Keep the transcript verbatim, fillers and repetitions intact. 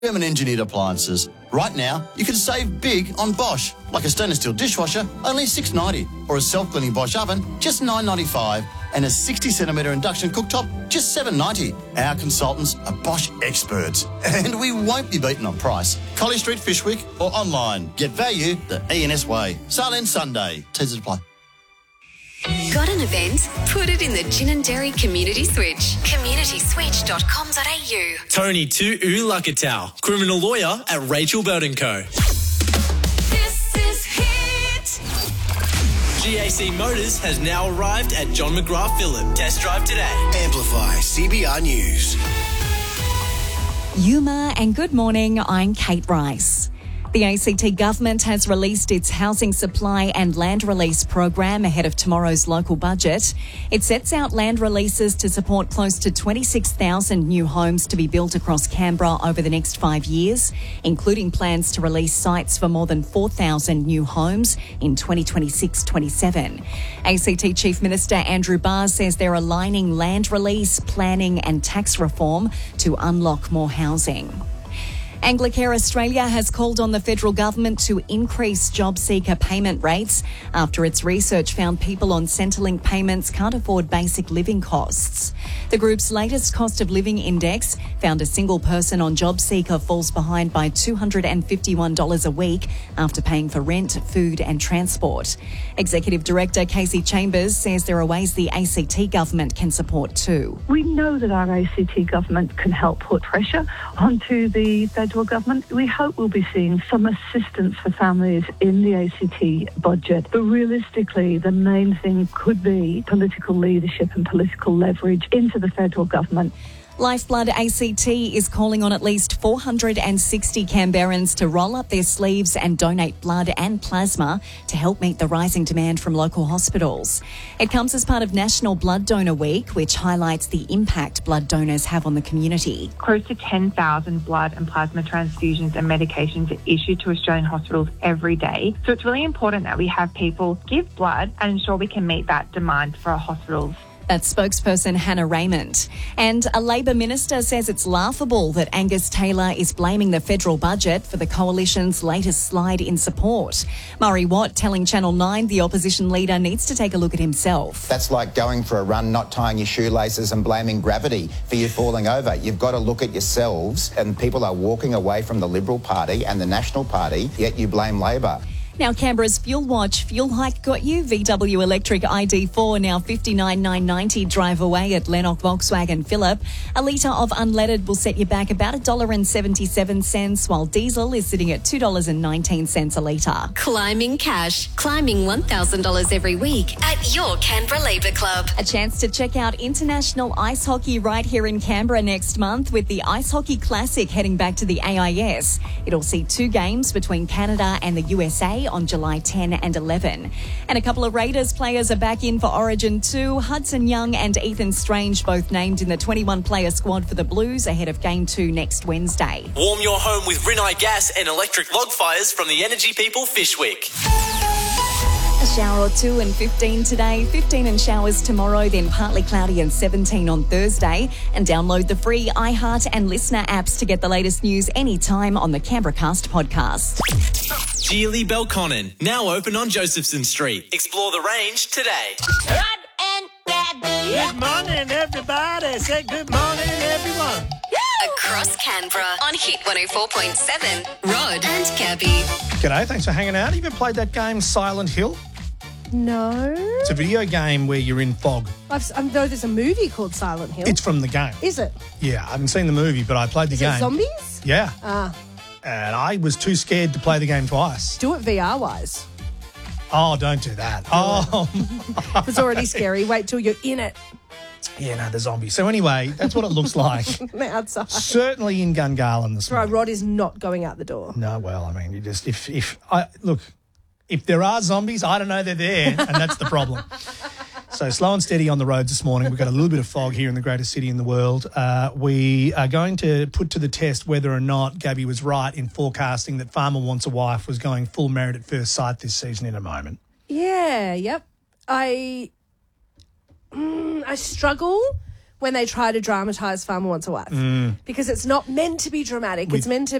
German-engineered appliances. Right now, you can save big on Bosch, like a stainless steel dishwasher, only six dollars ninety, or a self-cleaning Bosch oven, just nine dollars ninety-five, and a sixty centimetre induction cooktop, just seven dollars ninety. Our consultants are Bosch experts, and we won't be beaten on price. Colley Street, Fishwick, or online. Get value the E N S way. Sale ends Sunday. Teasers apply. Got an event? Put it in the Gin and Dairy Community Switch. community switch dot com dot a u. Tony Tu'u Lakatau, criminal lawyer at Rachel Bird and Co. This is Hit. G A C Motors has now arrived at John McGrath Phillip. Test drive today. Amplify C B R News. Yuma and good morning, I'm Kate Rice. The A C T government has released its housing supply and land release program ahead of tomorrow's local budget. It sets out land releases to support close to twenty-six thousand new homes to be built across Canberra over the next five years, including plans to release sites for more than four thousand new homes in twenty twenty-six twenty-seven. A C T Chief Minister Andrew Barr says they're aligning land release, planning and tax reform to unlock more housing. Anglicare Australia has called on the federal government to increase job seeker payment rates after its research found people on Centrelink payments can't afford basic living costs. The group's latest cost of living index found a single person on job seeker falls behind by two hundred fifty-one dollars a week after paying for rent, food and transport. Executive Director Casey Chambers says there are ways the A C T government can support too. We know that our A C T government can help put pressure onto the federal government. We hope we'll be seeing some assistance for families in the A C T budget. But realistically, the main thing could be political leadership and political leverage into the federal government. Lifeblood A C T is calling on at least four hundred sixty Canberrans to roll up their sleeves and donate blood and plasma to help meet the rising demand from local hospitals. It comes as part of National Blood Donor Week, which highlights the impact blood donors have on the community. Close to ten thousand blood and plasma transfusions and medications are issued to Australian hospitals every day. So it's really important that we have people give blood and ensure we can meet that demand for our hospitals. That's spokesperson Hannah Raymond. And a Labor minister says it's laughable that Angus Taylor is blaming the federal budget for the coalition's latest slide in support. Murray Watt telling Channel nine the opposition leader needs to take a look at himself. That's like going for a run, not tying your shoelaces and blaming gravity for you falling over. You've got to look at yourselves, and people are walking away from the Liberal Party and the National Party, yet you blame Labor. Now, Canberra's Fuel Watch fuel hike got you. V W Electric I D four now fifty-nine thousand nine hundred ninety drive away at Lennox Volkswagen Phillip. A litre of unleaded will set you back about one dollar seventy-seven, while diesel is sitting at two dollars nineteen a litre. Climbing cash. Climbing one thousand dollars every week at your Canberra Labour Club. A chance to check out international ice hockey right here in Canberra next month with the Ice Hockey Classic heading back to the A I S. It'll see two games between Canada and the U S A on July tenth and eleventh. And a couple of Raiders players are back in for Origin two. Hudson Young and Ethan Strange both named in the twenty-one player squad for the Blues ahead of Game two next Wednesday. Warm your home with Rinnai gas and electric log fires from the Energy People Fishwick. A shower or two and fifteen today, fifteen and showers tomorrow, then partly cloudy and seventeen on Thursday. And download the free iHeart and Listener apps to get the latest news anytime on the Canberra Cast podcast. Geely Belconnen, now open on Josephson Street. Explore the range today. Good morning, everybody. Say good morning, everyone. Across Canberra on Hit one oh four point seven. Rod and Gabby. G'day, thanks for hanging out. Have you ever played that game, Silent Hill? No. It's a video game where you're in fog. I've, I know there's a movie called Silent Hill. It's from the game. Is it? Yeah, I haven't seen the movie, but I played the Is game. it zombies? Yeah. Ah. And I was too scared to play the game twice. Do it V R-wise. Oh, don't do that. Do oh. It. It's already scary. Wait till you're in it. Yeah, no, the zombies. So anyway, that's what it looks like. Outside. Certainly in Gungahlin this morning. Right, Rod is not going out the door. No, well, I mean, you just, if, if, I look, if there are zombies, I don't know they're there, and that's the problem. So slow and steady on the roads this morning. We've got a little bit of fog here in the greatest city in the world. Uh, we are going to put to the test whether or not Gabby was right in forecasting that Farmer Wants a Wife was going full Married at First Sight this season in a moment. Yeah, yep. I, mm, I struggle when they try to dramatise Farmer Wants a Wife. Mm. Because it's not meant to be dramatic. With- it's meant to